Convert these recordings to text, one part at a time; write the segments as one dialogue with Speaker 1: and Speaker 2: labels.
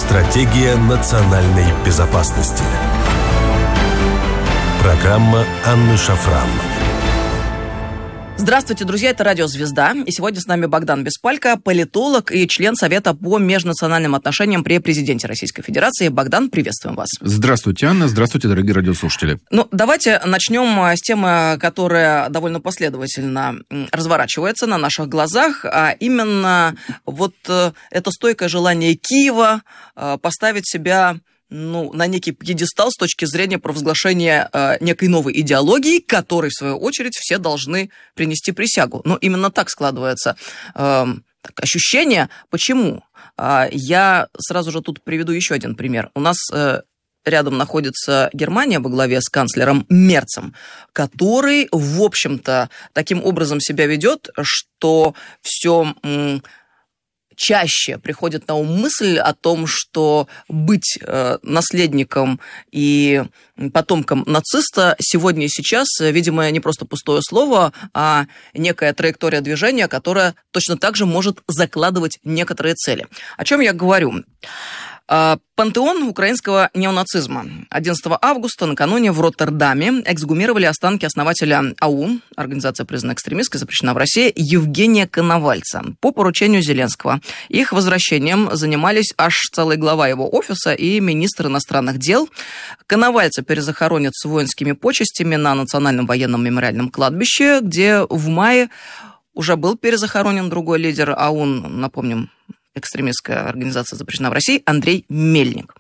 Speaker 1: Стратегия национальной безопасности. Программа Анны Шафран.
Speaker 2: Здравствуйте, друзья, это Радио Звезда. И сегодня с нами Богдан Беспалько, политолог и член Совета по межнациональным отношениям при президенте Российской Федерации. Богдан, приветствуем вас.
Speaker 3: Здравствуйте, Анна. Здравствуйте, дорогие радиослушатели.
Speaker 2: Давайте начнем с темы, которая довольно последовательно разворачивается на наших глазах, а именно это стойкое желание Киева поставить себя на некий пьедестал с точки зрения провозглашения некой новой идеологии, которой, в свою очередь, все должны принести присягу. Именно так складывается ощущение. Почему? Я сразу же тут приведу еще один пример. У нас рядом находится Германия во главе с канцлером Мерцем, который, в общем-то, таким образом себя ведет, что все чаще приходит на ум мысль о том, что быть наследником и потомком нациста сегодня и сейчас, видимо, не просто пустое слово, а некая траектория движения, которая точно так же может закладывать некоторые цели. О чем я говорю? Пантеон украинского неонацизма. 11 августа накануне в Роттердаме эксгумировали останки основателя АУН, организация, признанная экстремистской, запрещена в России, Евгения Коновальца. По поручению Зеленского их возвращением занимались аж целая глава его офиса и министр иностранных дел. Коновальца перезахоронят с воинскими почестями на Национальном военном мемориальном кладбище, где в мае уже был перезахоронен другой лидер АУН, напомним, экстремистская организация, запрещена в России, Андрей Мельник.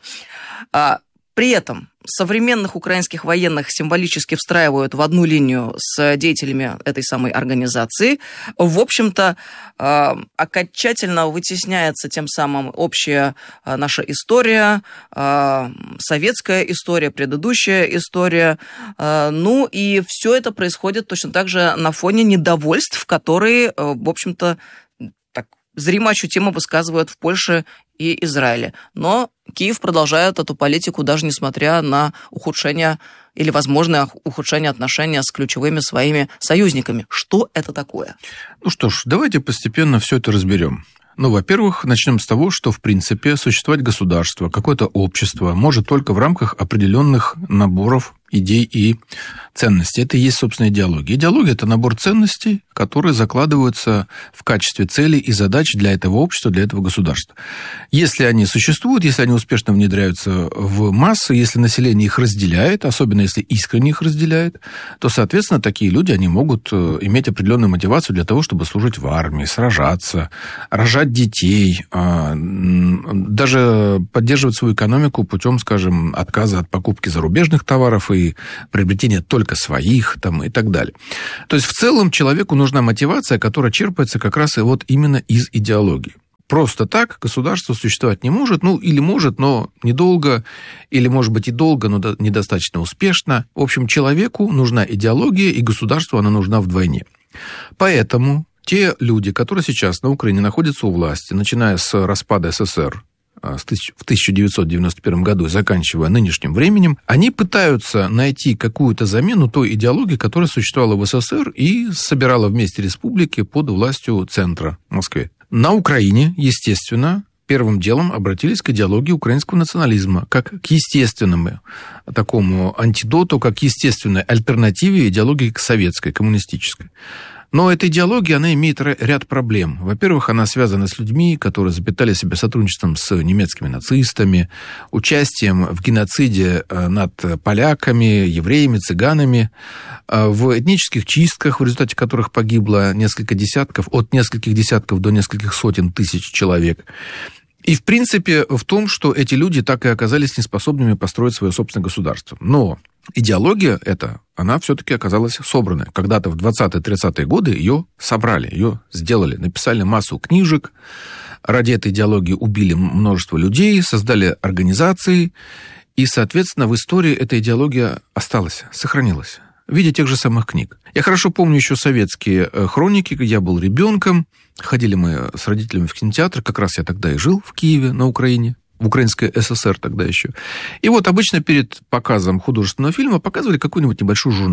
Speaker 2: При этом современных украинских военных символически встраивают в одну линию с деятелями этой самой организации. В общем-то, окончательно вытесняется тем самым общая наша история, советская история, предыдущая история. И все это происходит точно так же на фоне недовольств, которые, в общем-то, зримо ощутимо высказывают в Польше и Израиле. Но Киев продолжает эту политику, даже несмотря на ухудшение или возможное ухудшение отношений с ключевыми своими союзниками. Что это такое?
Speaker 3: Что ж, давайте постепенно все это разберем. Во-первых, начнем с того, что, в принципе, существовать государство, какое-то общество может только в рамках определенных наборов идей и ценностей. Это и есть, собственно, идеология. Идеология – это набор ценностей, которые закладываются в качестве целей и задач для этого общества, для этого государства. Если они существуют, если они успешно внедряются в массы, если население их разделяет, особенно если искренне их разделяет, то, соответственно, такие люди, они могут иметь определенную мотивацию для того, чтобы служить в армии, сражаться, рожать детей, даже поддерживать свою экономику путем, скажем, отказа от покупки зарубежных товаров и приобретения только своих и так далее. То есть, в целом, человеку нужна мотивация, которая черпается как раз именно из идеологии. Просто так государство существовать не может, или может, но недолго, или, может быть, и долго, но недостаточно успешно. В общем, человеку нужна идеология, и государству она нужна вдвойне. Поэтому те люди, которые сейчас на Украине находятся у власти, начиная с распада СССР в 1991 году и заканчивая нынешним временем, они пытаются найти какую-то замену той идеологии, которая существовала в СССР и собирала вместе республики под властью центра в Москве. На Украине, естественно, первым делом обратились к идеологии украинского национализма, как к естественному такому антидоту, как к естественной альтернативе идеологии советской, коммунистической. Но эта идеология, она имеет ряд проблем. Во-первых, она связана с людьми, которые запитали себя сотрудничеством с немецкими нацистами, участием в геноциде над поляками, евреями, цыганами, в этнических чистках, в результате которых погибло от нескольких десятков до нескольких сотен тысяч человек. И, в принципе, в том, что эти люди так и оказались неспособными построить свое собственное государство. Но идеология эта, она все-таки оказалась собранной. Когда-то в 20-30-е годы ее собрали, ее сделали, написали массу книжек, ради этой идеологии убили множество людей, создали организации, и, соответственно, в истории эта идеология осталась, сохранилась в виде тех же самых книг. Я хорошо помню еще советские хроники, я был ребенком, ходили мы с родителями в кинотеатр, как раз я тогда и жил в Киеве, на Украине, в Украинской ССР тогда еще. И обычно перед показом художественного фильма показывали какой-нибудь небольшой журнал.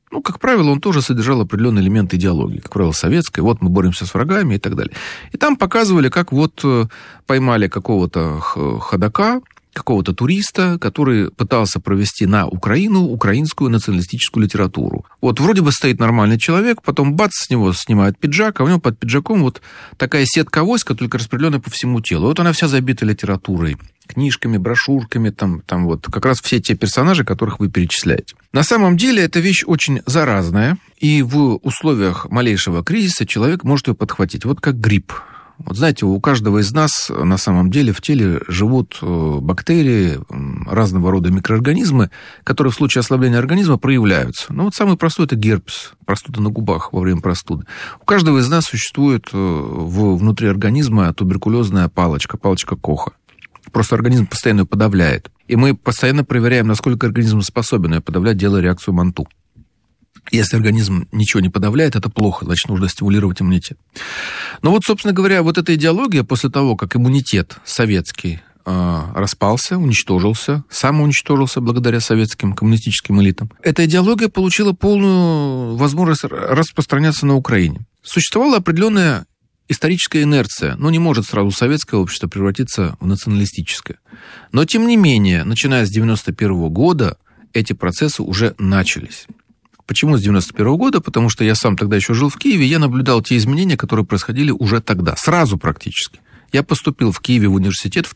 Speaker 3: Ну, как правило, он тоже содержал определенные элементы идеологии, как правило, советской. Вот мы боремся с врагами и так далее. И там показывали, как вот поймали какого-то ходока, какого-то туриста, который пытался провести на Украину украинскую националистическую литературу. Вот вроде бы стоит нормальный человек, потом бац, с него снимают пиджак, а у него под пиджаком вот такая сетка войска, только распределенная по всему телу. Вот она вся забита литературой, книжками, брошюрками, там вот как раз все те персонажи, которых вы перечисляете. На самом деле эта вещь очень заразная, и в условиях малейшего кризиса человек может ее подхватить, вот как грипп. Вот знаете, у каждого из нас на самом деле в теле живут бактерии, разного рода микроорганизмы, которые в случае ослабления организма проявляются. Ну вот самый простой – это герпес, простуда на губах во время простуды. У каждого из нас существует внутри организма туберкулезная палочка Коха. Просто организм постоянно ее подавляет. И мы постоянно проверяем, насколько организм способен ее подавлять, делая реакцию Манту. Если организм ничего не подавляет, это плохо, значит, нужно стимулировать иммунитет. Но вот, собственно говоря, вот эта идеология, после того, как иммунитет советский распался, уничтожился, самоуничтожился благодаря советским коммунистическим элитам, эта идеология получила полную возможность распространяться на Украине. Существовала определенная историческая инерция, но не может сразу советское общество превратиться в националистическое. Но, тем не менее, начиная с 1991 года, эти процессы уже начались. Почему с 1991 года? Потому что я сам тогда еще жил в Киеве, я наблюдал те изменения, которые происходили уже тогда, сразу практически. Я поступил в Киеве в университет в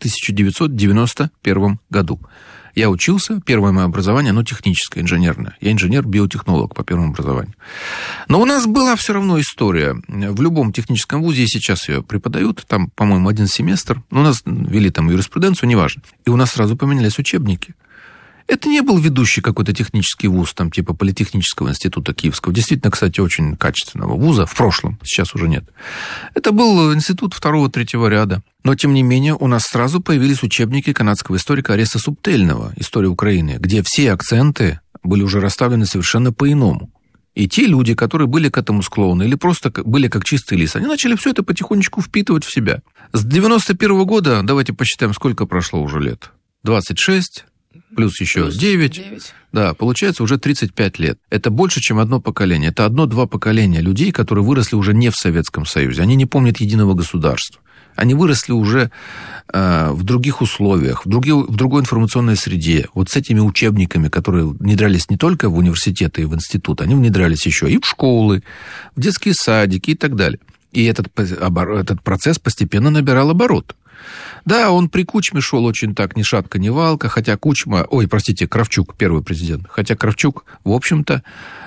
Speaker 3: 1991 году. Я учился, первое мое образование, оно техническое, инженерное. Я инженер-биотехнолог по первому образованию. Но у нас была все равно история. В любом техническом вузе, и сейчас ее преподают, там, по-моему, один семестр, но у нас вели там юриспруденцию, неважно. И у нас сразу поменялись учебники. Это не был ведущий какой-то технический вуз, там, типа Политехнического института Киевского. Действительно, кстати, очень качественного вуза в прошлом, сейчас уже нет. Это был институт 2-3 ряда. Но, тем не менее, у нас сразу появились учебники канадского историка Ареста Субтельного «История Украины», где все акценты были уже расставлены совершенно по-иному. И те люди, которые были к этому склонны, или просто были как чистый лист, они начали все это потихонечку впитывать в себя. С 91 года, давайте посчитаем, сколько прошло уже лет. 26... Плюс еще 9. Да, получается уже 35 лет. Это больше, чем одно поколение. Это 1-2 поколения людей, которые выросли уже не в Советском Союзе. Они не помнят единого государства. Они выросли уже в других условиях, в другой информационной среде. Вот с этими учебниками, которые внедрялись не только в университеты и в институты, они внедрялись еще и в школы, в детские садики и так далее. И этот процесс постепенно набирал оборот. Да, он при Кучме шел очень так, ни шатка, ни валка, хотя Кравчук, первый президент, хотя Кравчук, в общем-то,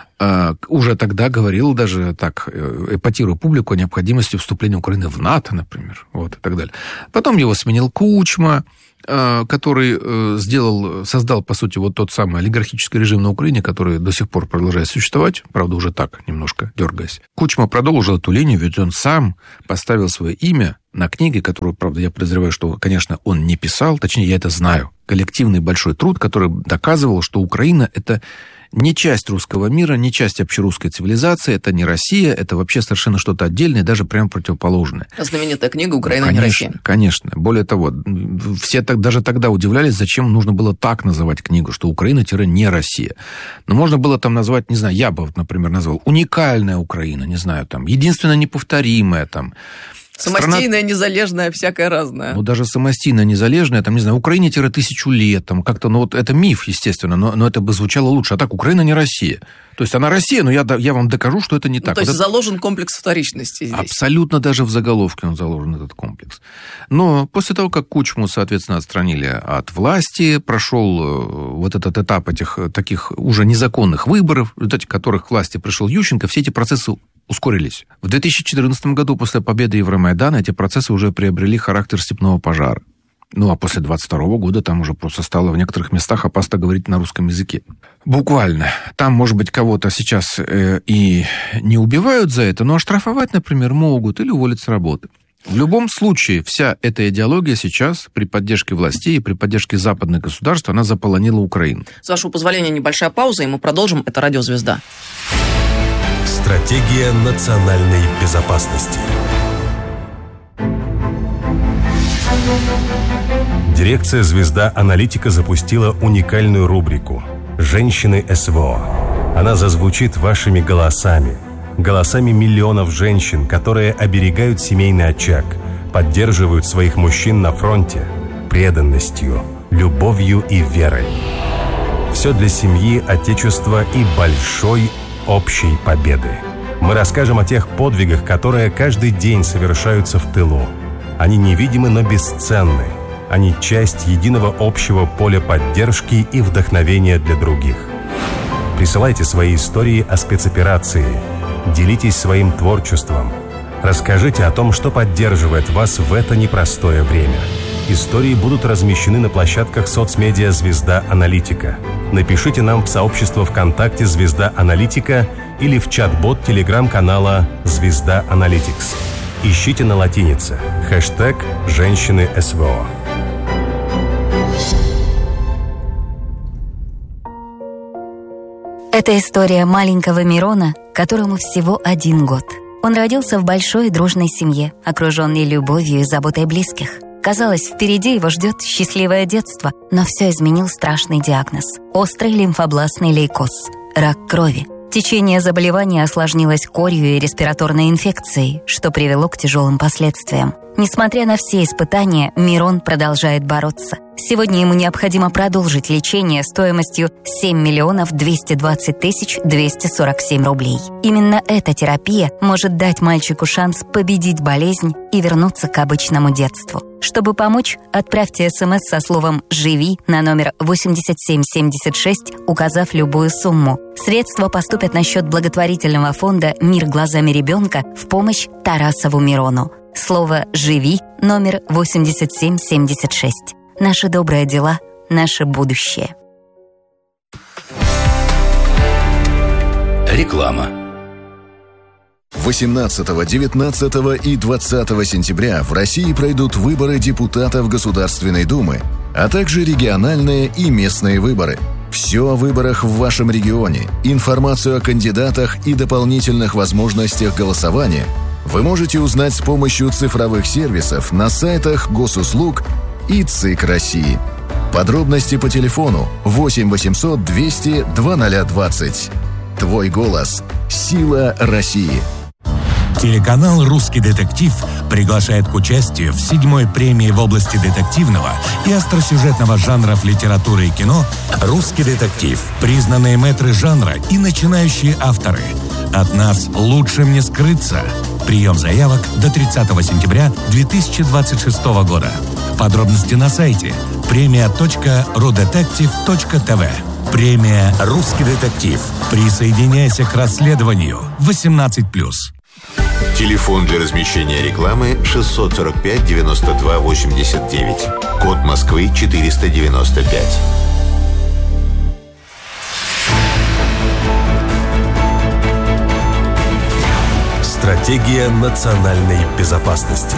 Speaker 3: уже тогда говорил даже так, эпатируя публику о необходимости вступления Украины в НАТО, например, вот, и так далее. Потом его сменил Кучма, который создал, по сути, вот тот самый олигархический режим на Украине, который до сих пор продолжает существовать, правда, уже так, немножко дергаясь. Кучма продолжил эту линию, ведь он сам поставил свое имя на книге, которую, правда, я подозреваю, что, конечно, он не писал, точнее, я это знаю. Коллективный большой труд, который доказывал, что Украина – это не часть русского мира, не часть общерусской цивилизации, это не Россия, это вообще совершенно что-то отдельное, даже прямо противоположное.
Speaker 2: Знаменитая книга «Украина не Россия».
Speaker 3: Конечно. Более того, все даже тогда удивлялись, зачем нужно было так называть книгу, что Украина-не Россия. Но можно было там назвать, не знаю, я бы, например, назвал «Уникальная Украина», не знаю, там, единственно неповторимая, там,
Speaker 2: самостийная, незалежная, всякое разное.
Speaker 3: Ну, даже самостийная, незалежная, там, не знаю, Украине-1000 лет, там, как-то, ну, вот это миф, естественно, но это бы звучало лучше. А так, Украина не Россия. То есть она Россия, но я вам докажу, что это не так.
Speaker 2: То есть заложен комплекс вторичности здесь.
Speaker 3: Абсолютно, даже в заголовке он заложен, этот комплекс. Но после того, как Кучму, соответственно, отстранили от власти, прошел вот этот этап этих таких уже незаконных выборов, в результате которых к власти пришел Ющенко, все эти процессы ускорились. В 2014 году, после победы Евромайдана, эти процессы уже приобрели характер степного пожара. Ну, а после 22 года там уже просто стало в некоторых местах опасно говорить на русском языке. Буквально. Там, может быть, кого-то сейчас и не убивают за это, но оштрафовать, например, могут или уволить с работы. В любом случае, вся эта идеология сейчас при поддержке властей и при поддержке западных государств, она заполонила Украину.
Speaker 2: С вашего позволения, небольшая пауза, и мы продолжим. Это «Радио Звезда».
Speaker 1: Стратегия национальной безопасности. Дирекция «Звезда Аналитика» запустила уникальную рубрику «Женщины СВО». Она зазвучит вашими голосами, голосами миллионов женщин, которые оберегают семейный очаг, поддерживают своих мужчин на фронте преданностью, любовью и верой. Все для семьи, отечества и большой общей победы. Мы расскажем о тех подвигах, которые каждый день совершаются в тылу. Они невидимы, но бесценны. Они часть единого общего поля поддержки и вдохновения для других. Присылайте свои истории о спецоперации. Делитесь своим творчеством. Расскажите о том, что поддерживает вас в это непростое время. Истории будут размещены на площадках соцмедиа «Звезда Аналитика». Напишите нам в сообщество ВКонтакте «Звезда Аналитика» или в чат-бот телеграм-канала «Звезда Аналитикс». Ищите на латинице хэштег «Женщины СВО».
Speaker 4: Это история маленького Мирона, которому всего 1 год. Он родился в большой и дружной семье, окруженный любовью и заботой близких. Казалось, впереди его ждет счастливое детство, но все изменил страшный диагноз – острый лимфобластный лейкоз – рак крови. Течение заболевания осложнилось корью и респираторной инфекцией, что привело к тяжелым последствиям. Несмотря на все испытания, Мирон продолжает бороться. Сегодня ему необходимо продолжить лечение стоимостью 7 220 247 рублей. Именно эта терапия может дать мальчику шанс победить болезнь и вернуться к обычному детству. Чтобы помочь, отправьте СМС со словом «Живи» на номер 8776, указав любую сумму. Средства поступят на счет благотворительного фонда «Мир глазами ребенка» в помощь Тарасову Мирону. Слово «Живи» номер 8776. Наши добрые дела, наше будущее.
Speaker 5: Реклама. 18, 19 и 20 сентября в России пройдут выборы депутатов Государственной Думы, а также региональные и местные выборы. Все о выборах в вашем регионе, информацию о кандидатах и дополнительных возможностях голосования вы можете узнать с помощью цифровых сервисов на сайтах Госуслуг и ЦИК России. Подробности по телефону 8 800 200 2020. Твой голос – сила России.
Speaker 6: Телеканал «Русский детектив» приглашает к участию в 7-й премии в области детективного и остросюжетного жанров литературы и кино «Русский детектив». Признанные мэтры жанра и начинающие авторы. От нас лучшим не скрыться. Прием заявок до 30 сентября 2026 года. Подробности на сайте premia.rudetective.tv. Премия «Русский детектив». Присоединяйся к расследованию. 18+.
Speaker 7: Телефон для размещения рекламы 645 92 89. Код Москвы 495.
Speaker 1: Стратегия национальной безопасности.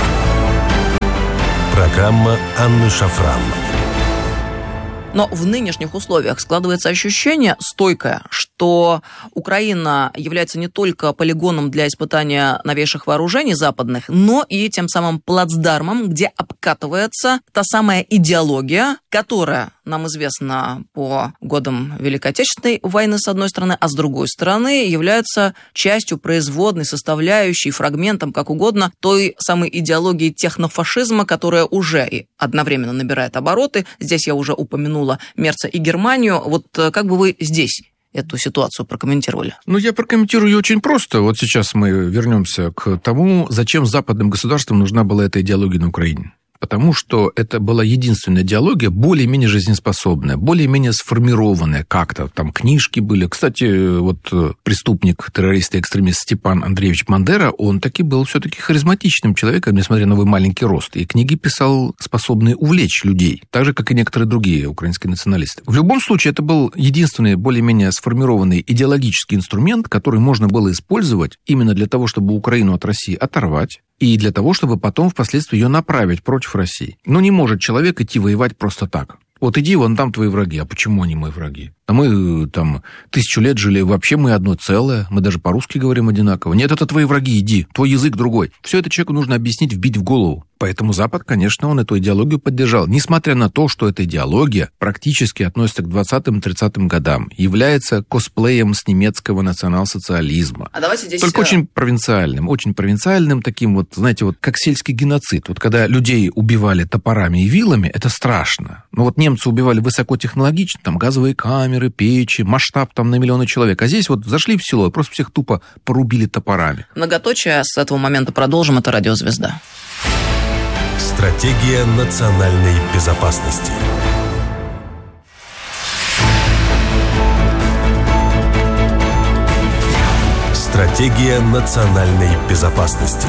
Speaker 1: Программа Анны Шафран.
Speaker 2: Но в нынешних условиях складывается ощущение стойкое, что Украина является не только полигоном для испытания новейших вооружений западных, но и тем самым плацдармом, где обкатывается та самая идеология, которая нам известна по годам Великой Отечественной войны, с одной стороны, а с другой стороны является частью производной, составляющей, фрагментом, как угодно, той самой идеологии технофашизма, которая уже и одновременно набирает обороты. Здесь я уже упомянула Мерца и Германию. Вот как бы вы здесь эту ситуацию прокомментировали?
Speaker 3: Я прокомментирую очень просто. Вот сейчас мы вернемся к тому, зачем западным государствам нужна была эта идеология на Украине. Потому что это была единственная идеология, более-менее жизнеспособная, более-менее сформированная как-то. Там книжки были. Кстати, вот преступник, террорист и экстремист Степан Андреевич Бандера, он таки был все-таки харизматичным человеком, несмотря на свой маленький рост. И книги писал, способные увлечь людей, так же, как и некоторые другие украинские националисты. В любом случае, это был единственный более-менее сформированный идеологический инструмент, который можно было использовать именно для того, чтобы Украину от России оторвать, и для того, чтобы потом впоследствии ее направить против России. Но не может человек идти воевать просто так. Вот иди, вон там твои враги. А почему они мои враги? А мы там 1000 лет жили, вообще мы одно целое, мы даже по-русски говорим одинаково. Нет, это твои враги, иди, твой язык другой. Все это человеку нужно объяснить, вбить в голову. Поэтому Запад, конечно, он эту идеологию поддержал. Несмотря на то, что эта идеология практически относится к 20-30 годам, является косплеем с немецкого национал-социализма.
Speaker 2: А давайте здесь...
Speaker 3: Только очень провинциальным таким вот, знаете, вот как сельский геноцид. Вот когда людей убивали топорами и вилами, это страшно. Но вот немцы убивали высокотехнологично, там газовые камеры, печи, масштаб там на миллионы человек. А здесь вот зашли в село и просто всех тупо порубили топорами.
Speaker 2: Многоточие, с этого момента продолжим, это «Радиозвезда».
Speaker 1: Стратегия национальной безопасности. Стратегия национальной безопасности.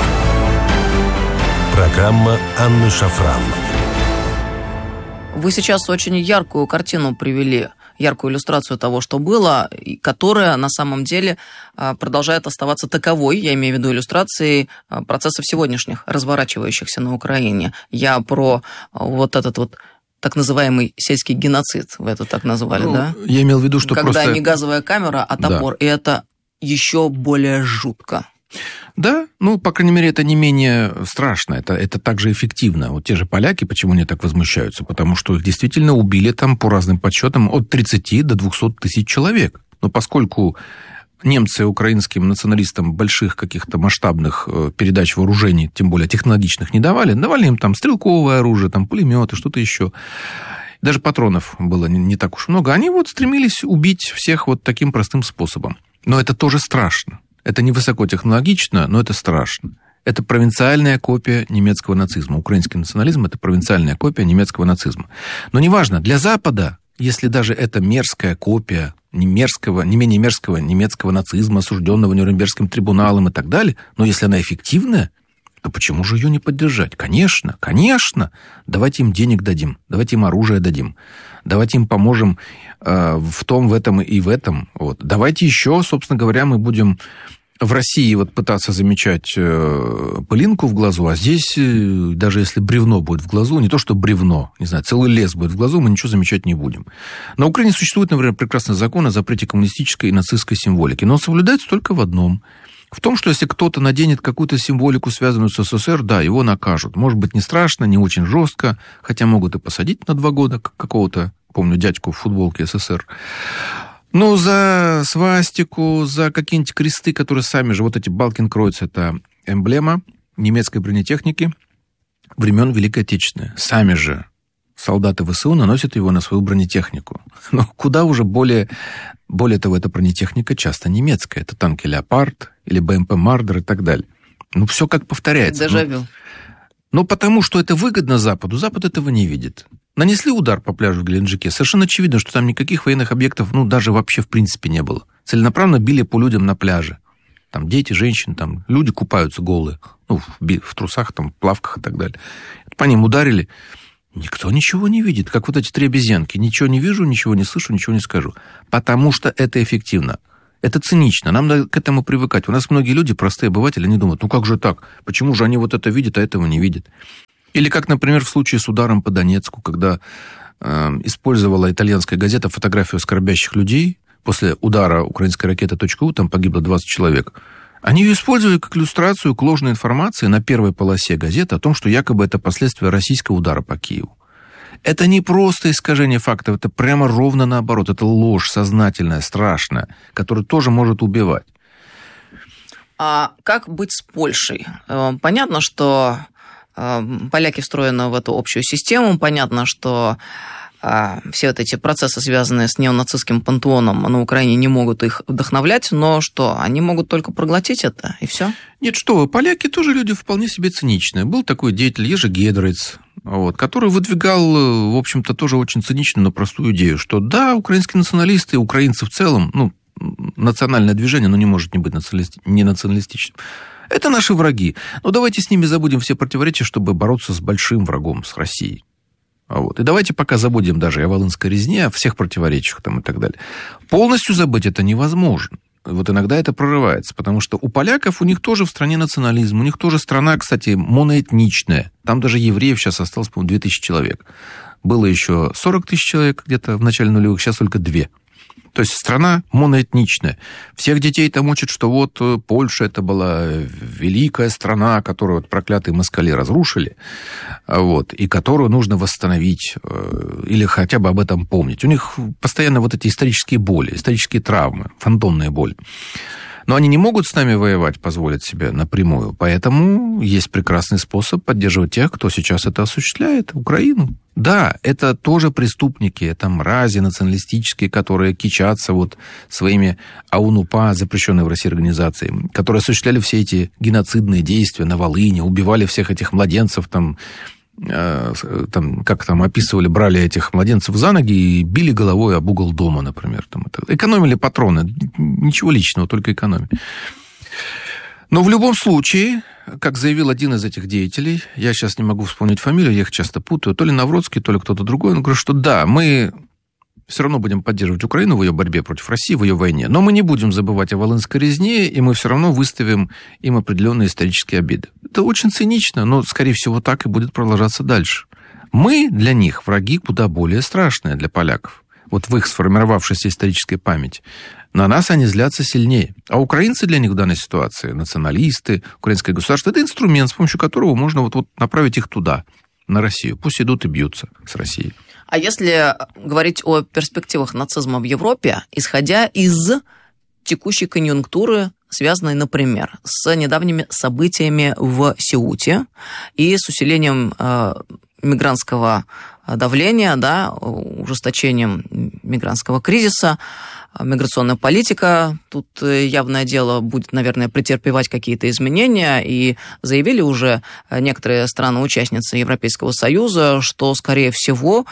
Speaker 1: Программа Анны Шафран.
Speaker 2: Вы сейчас очень яркую картину привели, яркую иллюстрацию того, что было, которая на самом деле продолжает оставаться таковой, я имею в виду иллюстрацией процессов сегодняшних, разворачивающихся на Украине. Я про вот этот вот так называемый сельский геноцид, вы это так назвали, да?
Speaker 3: Я имел в виду, что
Speaker 2: когда
Speaker 3: просто...
Speaker 2: не газовая камера, а топор, да. И это еще более жутко.
Speaker 3: Да, по крайней мере, это не менее страшно, это также эффективно. Вот те же поляки, почему они так возмущаются? Потому что их действительно убили там, по разным подсчетам, от 30 до 200 тысяч человек. Но поскольку немцы украинским националистам больших каких-то масштабных передач вооружений, тем более технологичных, не давали им там стрелковое оружие, там пулеметы, что-то еще. Даже патронов было не так уж много. Они вот стремились убить всех вот таким простым способом. Но это тоже страшно. Это не высокотехнологично, но это страшно. Это провинциальная копия немецкого нацизма. Украинский национализм – это провинциальная копия немецкого нацизма. Но неважно, для Запада, если даже это мерзкая копия не менее мерзкого немецкого нацизма, осужденного Нюрнбергским трибуналом и так далее, но если она эффективная, то почему же ее не поддержать? Конечно. Давайте им денег дадим, давайте им оружие дадим, давайте им поможем в том, в этом и в этом. Вот. Давайте еще, собственно говоря, мы будем в России вот пытаться замечать пылинку в глазу, а здесь, даже если бревно будет в глазу, не то что бревно, не знаю, целый лес будет в глазу, мы ничего замечать не будем. На Украине существует, например, прекрасный закон о запрете коммунистической и нацистской символики, но он соблюдается только в одном. В том, что если кто-то наденет какую-то символику, связанную с СССР, да, его накажут. Может быть, не страшно, не очень жестко, хотя могут и посадить на 2 года какого-то, помню, дядьку в футболке СССР. Но за свастику, за какие-нибудь кресты, которые сами же, вот эти Балкенкройц, это эмблема немецкой бронетехники времен Великой Отечественной. Сами же солдаты ВСУ наносят его на свою бронетехнику. Но куда уже более того, эта бронетехника часто немецкая. Это танки «Леопард» или БМП «Мардер» и так далее. Все как повторяется.
Speaker 2: Дежавю.
Speaker 3: Но потому что это выгодно Западу, Запад этого не видит. Нанесли удар по пляжу в Геленджике. Совершенно очевидно, что там никаких военных объектов, даже вообще в принципе не было. Целенаправленно били по людям на пляже. Там дети, женщины, там люди купаются голые. В трусах, там, плавках и так далее. По ним ударили. Никто ничего не видит, как вот эти 3 обезьянки. Ничего не вижу, ничего не слышу, ничего не скажу. Потому что это эффективно. Это цинично, нам надо к этому привыкать. У нас многие люди, простые обыватели, они думают, как же так? Почему же они вот это видят, а этого не видят? Или как, например, в случае с ударом по Донецку, когда использовала итальянская газета фотографию скорбящих людей. После удара украинской ракеты .у там погибло 20 человек. Они ее использовали как иллюстрацию к ложной информации на первой полосе газеты о том, что якобы это последствия российского удара по Киеву. Это не просто искажение фактов, это прямо ровно наоборот. Это ложь сознательная, страшная, которая тоже может убивать.
Speaker 2: А как быть с Польшей? Понятно, что поляки встроены в эту общую систему, понятно, что все вот эти процессы, связанные с неонацистским пантеоном, на Украине не могут их вдохновлять, но что, они могут только проглотить это, и все?
Speaker 3: Нет, что вы, поляки тоже люди вполне себе циничные. Был такой деятель Ежи Гедройц, который выдвигал, в общем-то, тоже очень циничную, но простую идею, что да, украинские националисты, украинцы в целом, национальное движение, не может не быть не националистичным. Это наши враги. Но давайте с ними забудем все противоречия, чтобы бороться с большим врагом, с Россией. И давайте пока забудем даже о Волынской резне, о всех противоречиях там и так далее. Полностью забыть это невозможно. Вот иногда это прорывается, потому что у поляков, у них тоже в стране национализм, у них тоже страна, кстати, моноэтничная. Там даже евреев сейчас осталось, по-моему, 2000 человек. Было еще 40 тысяч человек где-то в начале нулевых, сейчас только 2. То есть страна моноэтничная. Всех детей там учат, что вот Польша это была великая страна, которую вот проклятые москали разрушили, вот, и которую нужно восстановить или хотя бы об этом помнить. У них постоянно вот эти исторические боли, исторические травмы, фантомная боль. Но они не могут с нами воевать, позволить себе напрямую. Поэтому есть прекрасный способ поддерживать тех, кто сейчас это осуществляет, Украину. Да, это тоже преступники, это мрази националистические, которые кичатся вот своими АУН-УПА, запрещенной в России организации, которые осуществляли все эти геноцидные действия на Волыни, убивали всех этих младенцев, как там описывали, брали этих младенцев за ноги и били головой об угол дома, например. Экономили патроны, ничего личного, только экономили. Но в любом случае, как заявил один из этих деятелей, я сейчас не могу вспомнить фамилию, я их часто путаю, то ли Навроцкий, то ли кто-то другой, он говорит, что да, мы все равно будем поддерживать Украину в ее борьбе против России, в ее войне, но мы не будем забывать о Волынской резне, и мы все равно выставим им определенные исторические обиды. Это очень цинично, но, скорее всего, так и будет продолжаться дальше. Мы для них враги куда более страшные, для поляков. Вот в их сформировавшейся исторической памяти. На нас они злятся сильнее. А украинцы для них в данной ситуации, националисты, украинское государство, это инструмент, с помощью которого можно вот направить их туда, на Россию. Пусть идут и бьются с Россией.
Speaker 2: А если говорить о перспективах нацизма в Европе, исходя из текущей конъюнктуры, связанной, например, с недавними событиями в Сеуте и с усилением мигрантского давления, да, ужесточением мигрантского кризиса, миграционная политика, тут явное дело будет, наверное, претерпевать какие-то изменения, и заявили уже некоторые страны-участницы Европейского Союза, что, скорее всего,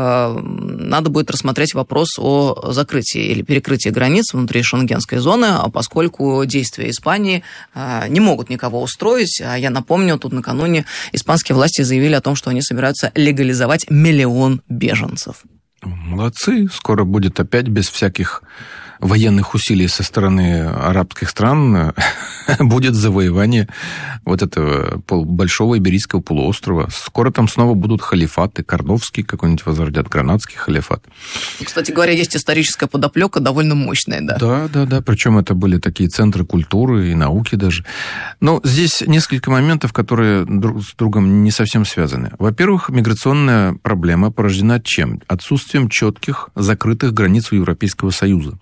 Speaker 2: надо будет рассмотреть вопрос о закрытии или перекрытии границ внутри шенгенской зоны, поскольку действия Испании не могут никого устроить. Я напомню, тут накануне испанские власти заявили о том, что они собираются легализовать 1 миллион беженцев.
Speaker 3: Молодцы. Скоро будет опять без всяких военных усилий со стороны арабских стран будет завоевание вот этого большого Иберийского полуострова. Скоро там снова будут халифаты, кордовский какой-нибудь возродят, гранадский халифат.
Speaker 2: Кстати говоря, есть историческая подоплека довольно мощная, да?
Speaker 3: Да. Причем это были такие центры культуры и науки даже. Но здесь несколько моментов, которые друг с другом не совсем связаны. Во-первых, миграционная проблема порождена чем? Отсутствием четких закрытых границ у Европейского Союза.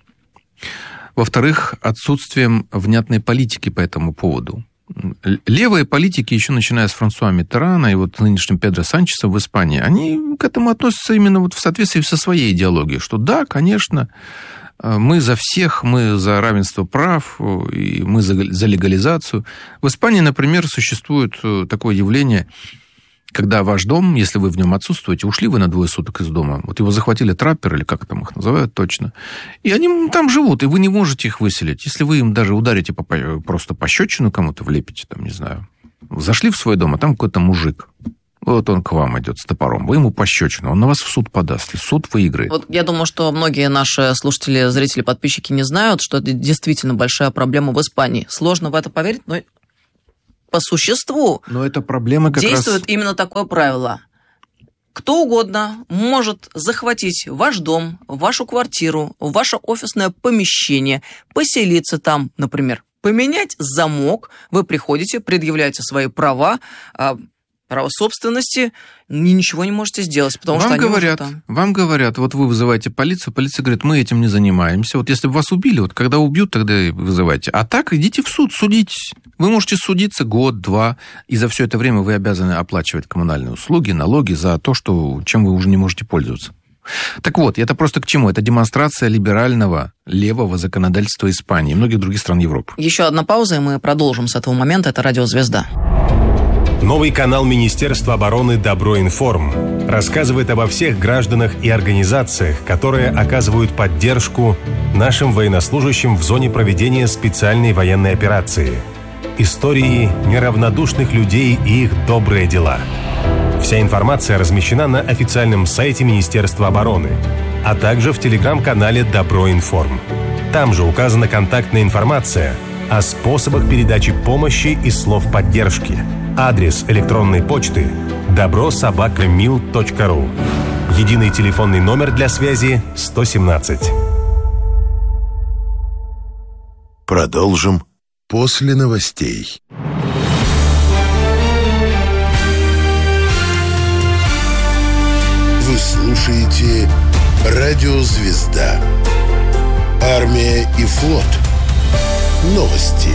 Speaker 3: Во-вторых, отсутствием внятной политики по этому поводу. Левые политики, еще начиная с Франсуа Миттерана и вот нынешним Педро Санчесом в Испании, они к этому относятся именно вот в соответствии со своей идеологией, что да, конечно, мы за всех, мы за равенство прав, и мы за легализацию. В Испании, например, существует такое явление, когда ваш дом, если вы в нем отсутствуете, ушли вы на 2 суток из дома, вот его захватили трапперы, или как там их называют точно, и они там живут, и вы не можете их выселить. Если вы им даже ударите просто пощечину кому-то влепите, там, не знаю, зашли в свой дом, а там какой-то мужик, вот он к вам идет с топором, вы ему пощечину, он на вас в суд подаст, и суд выиграет.
Speaker 2: Вот я думаю, что многие наши слушатели, зрители, подписчики не знают, что это действительно большая проблема в Испании. Сложно в это поверить, но по существу
Speaker 3: но эта проблема как
Speaker 2: действует именно такое правило. Кто угодно может захватить ваш дом, вашу квартиру, ваше офисное помещение, поселиться там, например, поменять замок. Вы приходите, предъявляете свои права, право собственности, ничего не можете сделать, потому
Speaker 3: вам
Speaker 2: что они
Speaker 3: говорят,
Speaker 2: там.
Speaker 3: Вам говорят, вот вы вызываете полицию, полиция говорит, мы этим не занимаемся. Вот если бы вас убили, вот когда убьют, тогда и вызывайте. А так идите в суд, судитесь. Вы можете судиться год-два, и за все это время вы обязаны оплачивать коммунальные услуги, налоги за то, чем вы уже не можете пользоваться. Так вот, это просто к чему? Это демонстрация либерального, левого законодательства Испании и многих других стран Европы.
Speaker 2: Еще одна пауза, и мы продолжим с этого момента. Это «Радио Звезда».
Speaker 1: Новый канал Министерства обороны «Доброинформ» рассказывает обо всех гражданах и организациях, которые оказывают поддержку нашим военнослужащим в зоне проведения специальной военной операции. Истории неравнодушных людей и их добрые дела. Вся информация размещена на официальном сайте Министерства обороны, а также в телеграм-канале «Доброинформ». Там же указана контактная информация о способах передачи помощи и слов поддержки. Адрес электронной почты добро@mil.ru. Единый телефонный номер для связи 117.
Speaker 7: Продолжим после новостей. Вы слушаете «Радио Звезда». Армия и флот. Новости.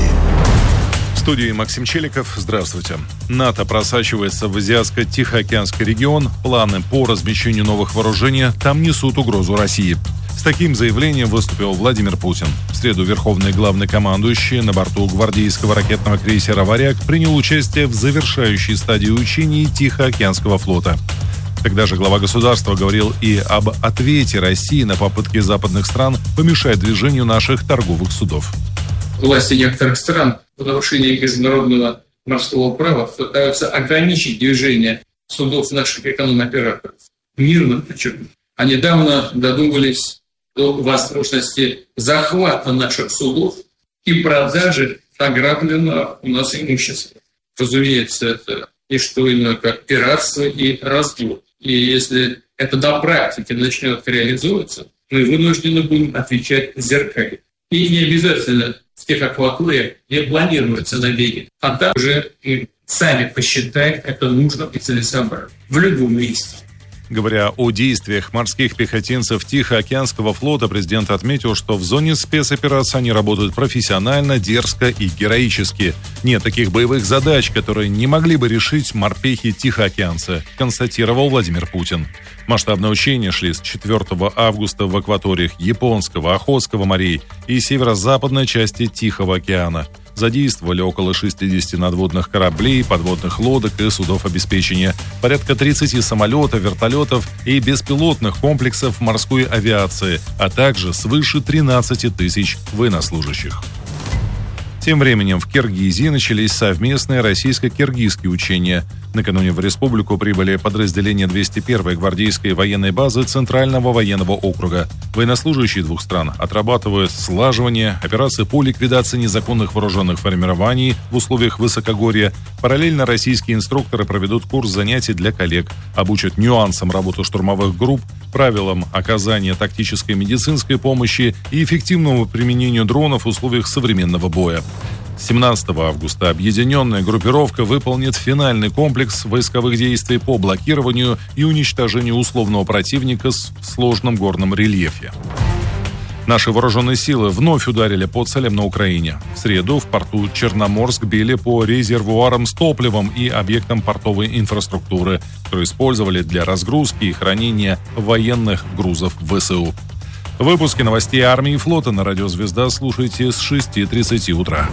Speaker 8: В студии Максим Челиков. Здравствуйте. НАТО просачивается в Азиатско-Тихоокеанский регион. Планы по размещению новых вооружений там несут угрозу России. С таким заявлением выступил Владимир Путин. В среду верховный главнокомандующий на борту гвардейского ракетного крейсера «Варяг» принял участие в завершающей стадии учений Тихоокеанского флота. Тогда же глава государства говорил и об ответе России на попытки западных стран помешать движению наших торговых судов.
Speaker 9: Власти некоторых стран в нарушении международного морского права пытаются ограничить движение судов наших эконом-операторов. Мирно причем. А недавно додумались до возможности захвата наших судов и продажи ограбленного у нас имущества. Разумеется, это не что иное, как пиратство и разбой. И если это на практике начнет реализовываться, мы вынуждены будем отвечать зеркально. И не обязательно в тех акваториях, где планируются набеги. А там уже мы сами посчитаем, это нужно и целесообразно. В любом месте.
Speaker 8: Говоря о действиях морских пехотинцев Тихоокеанского флота, президент отметил, что в зоне спецоперации они работают профессионально, дерзко и героически. Нет таких боевых задач, которые не могли бы решить морпехи-тихоокеанцы, констатировал Владимир Путин. Масштабные учения шли с 4 августа в акваториях Японского, Охотского морей и северо-западной части Тихого океана. Задействовали около 60 надводных кораблей, подводных лодок и судов обеспечения, порядка 30 самолетов, вертолетов и беспилотных комплексов морской авиации, а также свыше 13 тысяч военнослужащих. Тем временем в Киргизии начались совместные российско-киргизские учения. Накануне в республику прибыли подразделения 201-й гвардейской военной базы Центрального военного округа. Военнослужащие двух стран отрабатывают слаживание, операции по ликвидации незаконных вооруженных формирований в условиях высокогорья. Параллельно российские инструкторы проведут курс занятий для коллег, обучат нюансам работы штурмовых групп, правилам оказания тактической медицинской помощи и эффективному применению дронов в условиях современного боя. 17 августа объединенная группировка выполнит финальный комплекс войсковых действий по блокированию и уничтожению условного противника в сложном горном рельефе. Наши вооруженные силы вновь ударили по целям на Украине. В среду в порту Черноморск били по резервуарам с топливом и объектам портовой инфраструктуры, которые использовали для разгрузки и хранения военных грузов ВСУ. Выпуски новостей армии и флота на радио «Звезда» слушайте с 6:30 утра.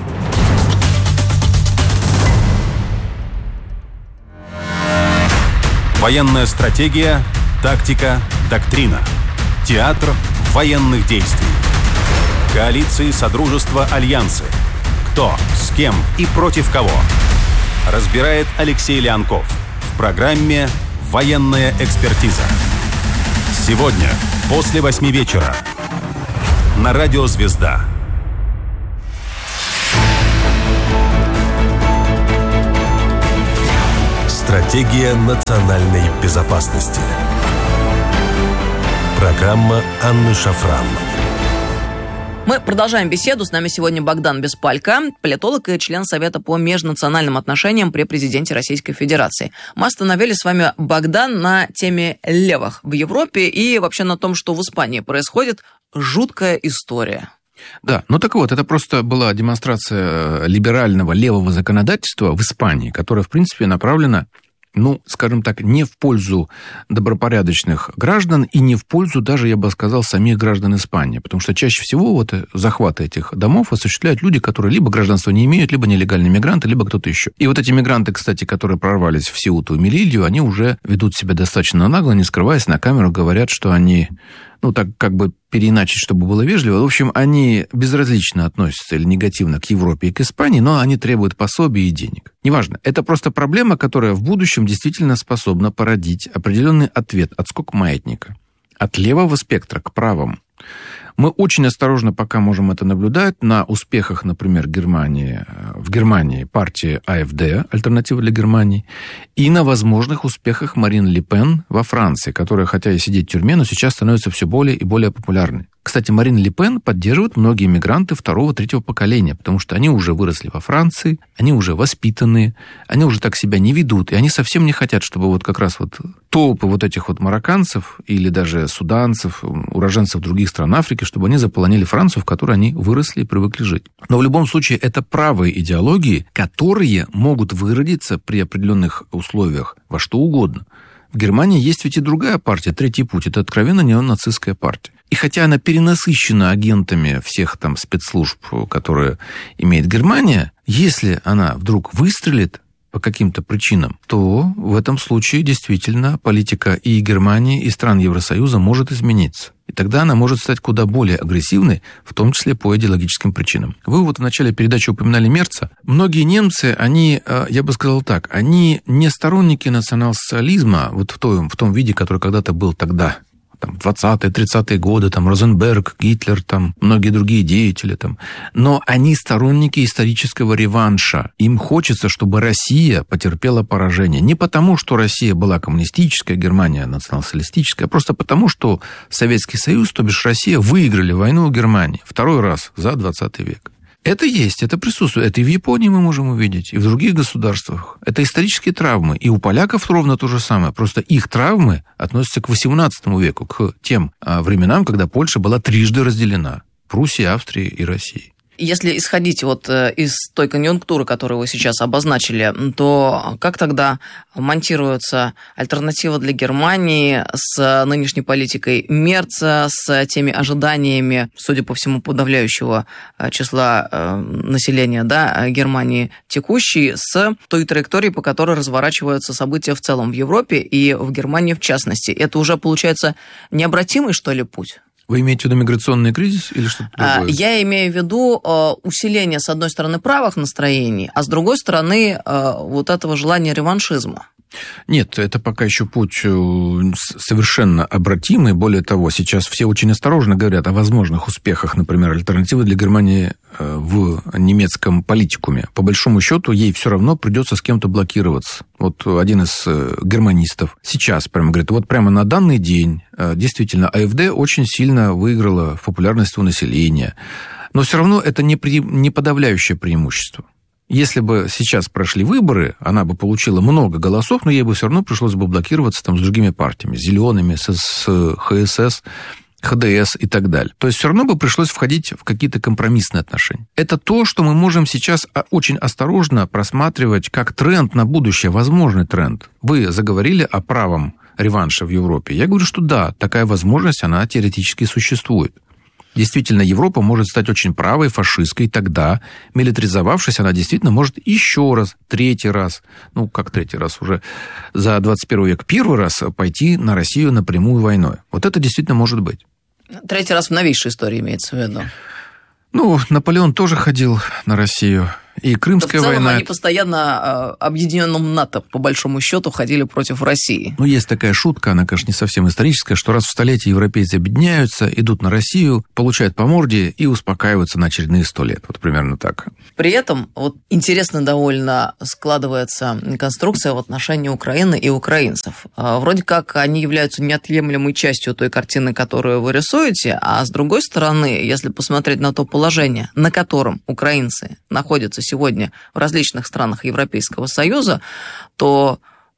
Speaker 1: Военная стратегия, тактика, доктрина. Театр военных действий. Коалиции, содружества, альянсы. Кто, с кем и против кого. Разбирает Алексей Леонков в программе «Военная экспертиза». Сегодня после 8 вечера на радио «Звезда». Стратегия национальной безопасности. Программа Анны Шафран.
Speaker 2: Мы продолжаем беседу. С нами сегодня Богдан Беспалько, политолог и член Совета по межнациональным отношениям при президенте Российской Федерации. Мы остановились с вами, Богдан, на теме левых в Европе и вообще на том, что в Испании происходит. Жуткая история.
Speaker 3: Да, ну так вот, это просто была демонстрация либерального левого законодательства в Испании, которое, в принципе, направлено, ну, скажем так, не в пользу добропорядочных граждан и не в пользу даже, я бы сказал, самих граждан Испании. Потому что чаще всего вот захваты этих домов осуществляют люди, которые либо гражданства не имеют, либо нелегальные мигранты, либо кто-то еще. И вот эти мигранты, кстати, которые прорвались в Сеуту и Мелилью, они уже ведут себя достаточно нагло, не скрываясь, на камеру говорят, что они... Ну, так как бы переиначить, чтобы было вежливо. В общем, они безразлично относятся или негативно к Европе и к Испании, но они требуют пособий и денег. Неважно. Это просто проблема, которая в будущем действительно способна породить определенный ответ, отскок маятника. От левого спектра к правому. Мы очень осторожно пока можем это наблюдать на успехах, например, Германии, в Германии партии АФД, альтернатива для Германии, и на возможных успехах Марин Ле Пен во Франции, которая, хотя и сидит в тюрьме, но сейчас становится все более и более популярной. Кстати, Марин Ле Пен поддерживают многие мигранты второго-третьего поколения, потому что они уже выросли во Франции, они уже воспитанные, они уже так себя не ведут, и они совсем не хотят, чтобы вот как раз вот толпы вот этих вот марокканцев или даже суданцев, уроженцев других стран Африки, чтобы они заполонили Францию, в которой они выросли и привыкли жить. Но в любом случае это правые идеологии, которые могут выродиться при определенных условиях во что угодно. В Германии есть ведь и другая партия, Третий путь, это откровенно неонацистская партия. И хотя она перенасыщена агентами всех там спецслужб, которые имеет Германия, если она вдруг выстрелит по каким-то причинам, то в этом случае действительно политика и Германии, и стран Евросоюза может измениться. И тогда она может стать куда более агрессивной, в том числе по идеологическим причинам. Вы вот в начале передачи упоминали Мерца. Многие немцы, они, я бы сказал так, они не сторонники национал-социализма вот в том виде, который когда-то был тогда, там, 20-е, 30-е годы, там, Розенберг, Гитлер, там, многие другие деятели, там. Но они сторонники исторического реванша. Им хочется, чтобы Россия потерпела поражение. Не потому, что Россия была коммунистическая, Германия национал-социалистическая, а просто потому, что Советский Союз, то бишь Россия, выиграли войну у Германии второй раз за 20 век. Это есть, это присутствует. Это и в Японии мы можем увидеть, и в других государствах. Это исторические травмы. И у поляков ровно то же самое. Просто их травмы относятся к XVIII веку, к тем временам, когда Польша была трижды разделена. Пруссией, Австрией и Россией.
Speaker 2: Если исходить вот из той конъюнктуры, которую вы сейчас обозначили, то как тогда монтируется альтернатива для Германии с нынешней политикой Мерца, с теми ожиданиями, судя по всему, подавляющего числа населения, да, Германии текущей, с той траекторией, по которой разворачиваются события в целом в Европе и в Германии в частности? Это уже, получается, необратимый, что ли, путь?
Speaker 3: Вы имеете в виду миграционный кризис или что-то другое?
Speaker 2: Я имею в виду усиление, с одной стороны, правых настроений, а с другой стороны, вот этого желания реваншизма.
Speaker 3: Нет, это пока еще путь совершенно обратимый. Более того, сейчас все очень осторожно говорят о возможных успехах, например, альтернативы для Германии в немецком политикуме. По большому счету, ей все равно придется с кем-то блокироваться. Вот один из германистов сейчас прямо говорит, вот прямо на данный день действительно АФД очень сильно выиграла в популярности у населения. Но все равно это не подавляющее преимущество. Если бы сейчас прошли выборы, она бы получила много голосов, но ей бы все равно пришлось бы блокироваться там с другими партиями, с зелеными, с ХСС, ХДС и так далее. То есть все равно бы пришлось входить в какие-то компромиссные отношения. Это то, что мы можем сейчас очень осторожно просматривать как тренд на будущее, возможный тренд. Вы заговорили о правом реванше в Европе. Я говорю, что да, такая возможность, она теоретически существует. Действительно, Европа может стать очень правой, фашистской, тогда, милитаризовавшись, она действительно может еще раз, третий раз, уже за 21 век, первый раз пойти на Россию напрямую войной. Вот это действительно может быть.
Speaker 2: Третий раз в новейшей истории имеется в виду.
Speaker 3: Наполеон тоже ходил на Россию. И Крымская
Speaker 2: в целом
Speaker 3: война...
Speaker 2: они постоянно объединенным НАТО, по большому счету, ходили против России.
Speaker 3: Есть такая шутка, она, конечно, не совсем историческая, что раз в столетие европейцы объединяются, идут на Россию, получают по морде и успокаиваются на очередные 100 лет. Вот примерно так.
Speaker 2: При этом интересно довольно складывается конструкция в отношении Украины и украинцев. Вроде как они являются неотъемлемой частью той картины, которую вы рисуете, а с другой стороны, если посмотреть на то положение, на котором украинцы находятся сегодня в различных странах Европейского Союза, то,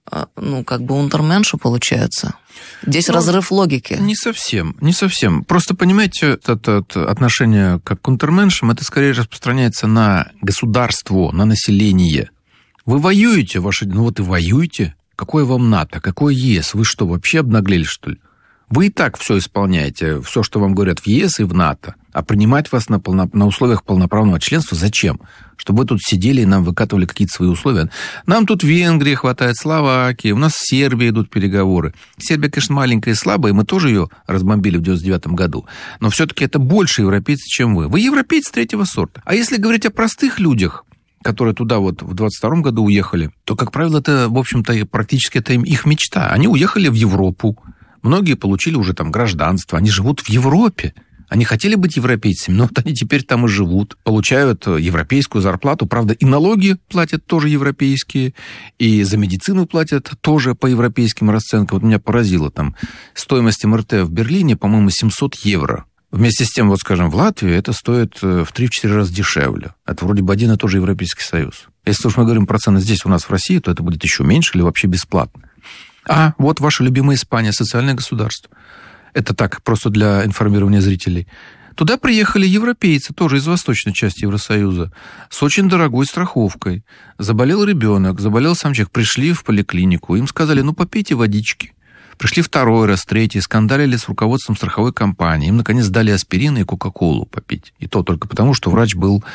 Speaker 2: унтерменшу получается. Здесь разрыв логики.
Speaker 3: Не совсем. Просто, понимаете, это отношение как к унтерменшам, это скорее распространяется на государство, на население. Вы воюете, и воюете. Какое вам НАТО, какое ЕС? Вы что, вообще обнаглели, что ли? Вы и так все исполняете, все, что вам говорят в ЕС и в НАТО. А принимать вас на условиях полноправного членства зачем? Чтобы вы тут сидели и нам выкатывали какие-то свои условия. Нам тут Венгрии хватает, Словакии, у нас с Сербией идут переговоры. Сербия, конечно, маленькая и слабая, и мы тоже ее разбомбили в 99 году. Но все-таки это больше европейцы, чем вы. Вы европейцы третьего сорта. А если говорить о простых людях, которые туда в 22 году уехали, то, как правило, это, в общем-то, практически это их мечта. Они уехали в Европу. Многие получили уже там гражданство. Они живут в Европе. Они хотели быть европейцами, но вот они теперь там и живут, получают европейскую зарплату. Правда, и налоги платят тоже европейские, и за медицину платят тоже по европейским расценкам. Вот меня поразило, там стоимость МРТ в Берлине, по-моему, 700 евро. Вместе с тем, вот, скажем, в Латвии это стоит в 3-4 раза дешевле. Это вроде бы один и тот же Европейский Союз. Если уж мы говорим про цены здесь у нас в России, то это будет еще меньше или вообще бесплатно. А вот ваша любимая Испания, социальное государство. Это так, просто для информирования зрителей. Туда приехали европейцы, тоже из восточной части Евросоюза, с очень дорогой страховкой. Заболел ребенок, заболел сам человек, пришли в поликлинику, им сказали, ну, попейте водички. Пришли второй раз, третий, скандалили с руководством страховой компании. Им, наконец, дали аспирин и кока-колу попить. И то только потому, что врач был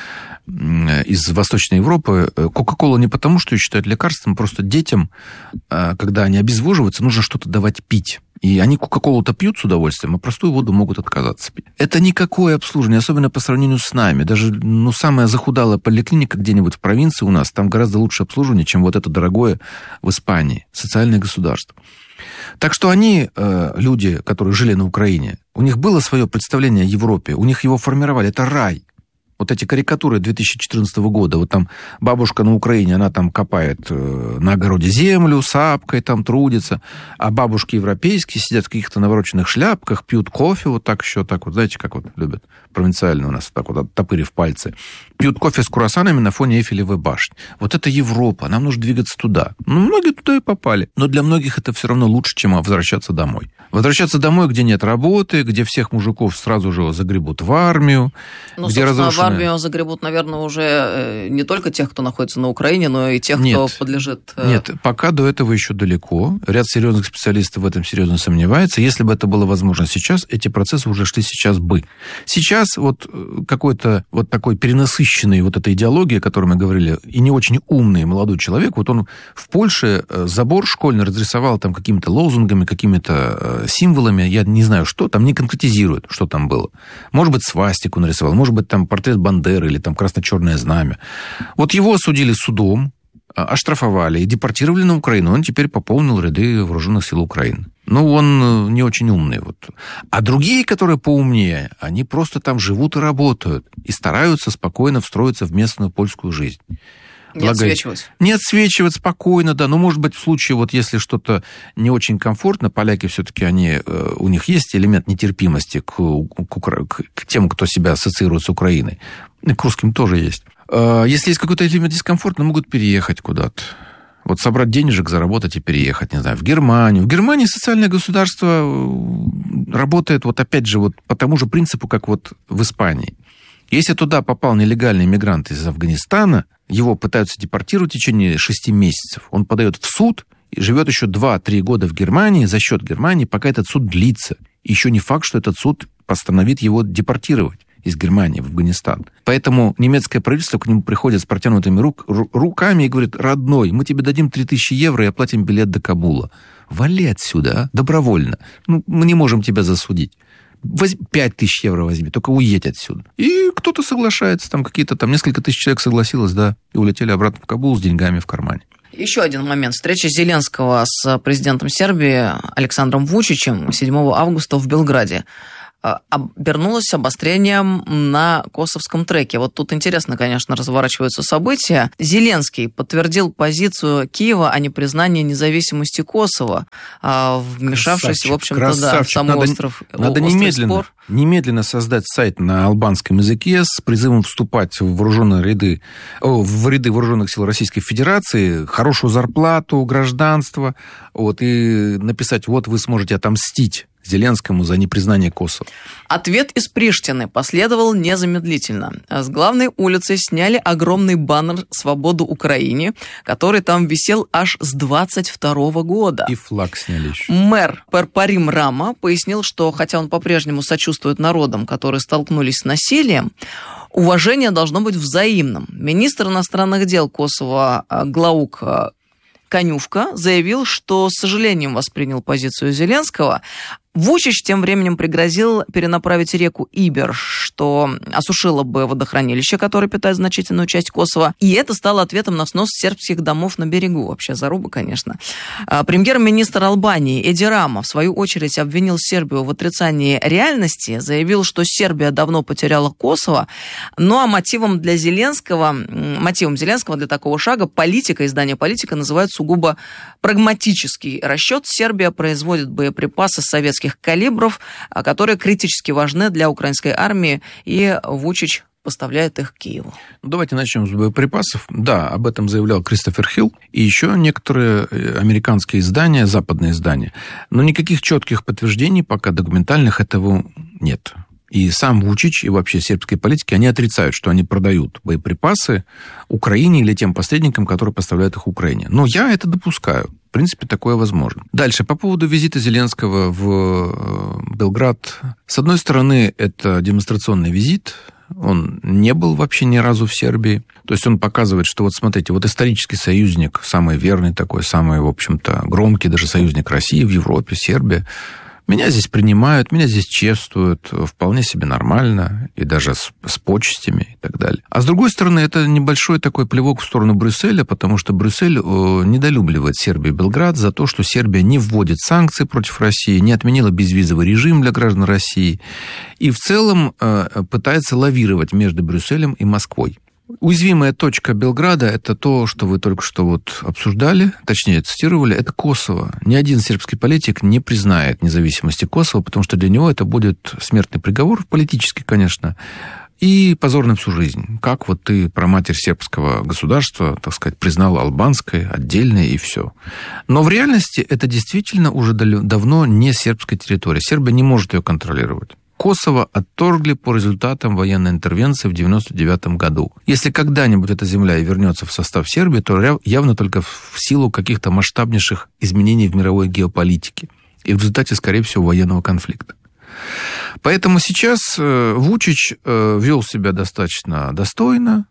Speaker 3: из Восточной Европы. Кока-колу не потому, что ее считают лекарством, просто детям, когда они обезвоживаются, нужно что-то давать пить. И они кока-колу-то пьют с удовольствием, а простую воду могут отказаться пить. Это никакое обслуживание, особенно по сравнению с нами. Даже самая захудалая поликлиника где-нибудь в провинции у нас, там гораздо лучше обслуживание, чем вот это дорогое в Испании. Социальное государство. Так что они, люди, которые жили на Украине, у них было свое представление о Европе, у них его формировали, это рай. Вот эти карикатуры 2014 года, вот там бабушка на Украине, она там копает на огороде землю, сапкой там трудится, а бабушки европейские сидят в каких-то навороченных шляпках, пьют кофе вот так еще, так вот, знаете, как вот любят провинциально у нас, так вот, оттопырив пальцы, пьют кофе с круассанами на фоне Эйфелевой башни. Вот это Европа, нам нужно двигаться туда. Ну, многие туда и попали, но для многих это все равно лучше, чем возвращаться домой. Возвращаться домой, где нет работы, где всех мужиков сразу же загребут в армию, где разрушены...
Speaker 2: в армию загребут, наверное, уже не только тех, кто находится на Украине, но и тех, кто подлежит...
Speaker 3: Нет, пока до этого еще далеко. Ряд серьезных специалистов в этом серьезно сомневается. Если бы это было возможно сейчас, эти процессы уже шли сейчас бы. Сейчас вот какой-то вот такой перенасыщенный вот эта идеология, о которой мы говорили, и не очень умный молодой человек, вот он в Польше забор школьный разрисовал там какими-то лозунгами, какими-то символами, я не знаю, что, там не конкретизирует, что там было. Может быть, свастику нарисовал, может быть, там портрет Бандеры или там красно-черное знамя. Вот его осудили судом, оштрафовали и депортировали на Украину. Он теперь пополнил ряды вооруженных сил Украины. Ну, он не очень умный. Вот. А другие, которые поумнее, они просто там живут и работают, и стараются спокойно встроиться в местную польскую жизнь.
Speaker 2: Не отсвечивать.
Speaker 3: Не отсвечивать спокойно, да. Но, может быть, в случае, вот если что-то не очень комфортно, поляки все-таки, у них есть элемент нетерпимости к тем, кто себя ассоциирует с Украиной. И к русским тоже есть. Если есть какой-то элемент дискомфорта, могут переехать куда-то. Вот собрать денежек, заработать и переехать, не знаю, в Германию. В Германии социальное государство работает вот опять же вот по тому же принципу, как вот в Испании. Если туда попал нелегальный мигрант из Афганистана, его пытаются депортировать в течение 6 месяцев. Он подает в суд и живет еще 2-3 года в Германии за счет Германии, пока этот суд длится. И еще не факт, что этот суд постановит его депортировать из Германии в Афганистан. Поэтому немецкое правительство к нему приходит с протянутыми руками и говорит: родной, мы тебе дадим 3000 евро и оплатим билет до Кабула. Вали отсюда, а? Добровольно. Ну, мы не можем тебя засудить. 5000 евро возьми, только уедь отсюда. И кто-то соглашается, там какие-то там несколько тысяч человек согласилось, да, и улетели обратно в Кабул с деньгами в кармане.
Speaker 2: Еще один момент. Встреча Зеленского с президентом Сербии Александром Вучичем 7 августа в Белграде обернулась обострением на косовском треке. Вот тут интересно, конечно, разворачиваются события. Зеленский подтвердил позицию Киева о непризнании независимости Косово, вмешавшись, в общем-то, в сам остров.
Speaker 3: Надо немедленно создать сайт на албанском языке с призывом вступать в ряды вооруженных сил Российской Федерации, хорошую зарплату, гражданство, вот, и написать: вот вы сможете отомстить Зеленскому за непризнание Косово.
Speaker 2: Ответ из Приштины последовал незамедлительно. С главной улицы сняли огромный баннер «Свободу Украине», который там висел аж с 22 года.
Speaker 3: И флаг сняли еще.
Speaker 2: Мэр Парпарим Рама пояснил, что хотя он по-прежнему сочувствует народам, которые столкнулись с насилием, уважение должно быть взаимным. Министр иностранных дел Косово Глаук Конюшка заявил, что с сожалением воспринял позицию Зеленского. Вучич тем временем пригрозил перенаправить реку Ибер, что осушило бы водохранилище, которое питает значительную часть Косово. И это стало ответом на снос сербских домов на берегу. Вообще заруба, конечно. Премьер-министр Албании Эди Рама, в свою очередь, обвинил Сербию в отрицании реальности, заявил, что Сербия давно потеряла Косово. Ну а мотивом Зеленского для такого шага издание «Политика» называют сугубо прагматический расчет. Сербия производит боеприпасы советских калибров, которые критически важны для украинской армии, и Вучич поставляет их к Киеву.
Speaker 3: Давайте начнем с боеприпасов. Да, об этом заявлял Кристофер Хилл и еще некоторые американские издания, западные издания. Но никаких четких подтверждений пока документальных этого нет. И сам Вучич, и вообще сербские политики, они отрицают, что они продают боеприпасы Украине или тем посредникам, которые поставляют их Украине. Но я это допускаю. В принципе, такое возможно. Дальше, по поводу визита Зеленского в Белград. С одной стороны, это демонстрационный визит. Он не был вообще ни разу в Сербии. То есть он показывает, что вот смотрите, вот исторический союзник, самый верный такой, самый, в общем-то, громкий даже союзник России в Европе, Сербия. Меня здесь принимают, меня здесь чествуют вполне себе нормально, и даже с почестями и так далее. А с другой стороны, это небольшой такой плевок в сторону Брюсселя, потому что Брюссель недолюбливает Сербию и Белград за то, что Сербия не вводит санкции против России, не отменила безвизовый режим для граждан России, и в целом пытается лавировать между Брюсселем и Москвой. Уязвимая точка Белграда – это то, что вы только что вот обсуждали, точнее цитировали, это Косово. Ни один сербский политик не признает независимости Косово, потому что для него это будет смертный приговор, политический, конечно, и позор на всю жизнь. Как вот ты праматерь сербского государства, так сказать, признала албанское, отдельное и все. Но в реальности это действительно уже давно не сербская территория. Сербия не может ее контролировать. Косово отторгли по результатам военной интервенции в 1999 году. Если когда-нибудь эта земля и вернется в состав Сербии, то явно только в силу каких-то масштабнейших изменений в мировой геополитике. И в результате, скорее всего, военного конфликта. Поэтому сейчас Вучич вел себя достаточно достойно,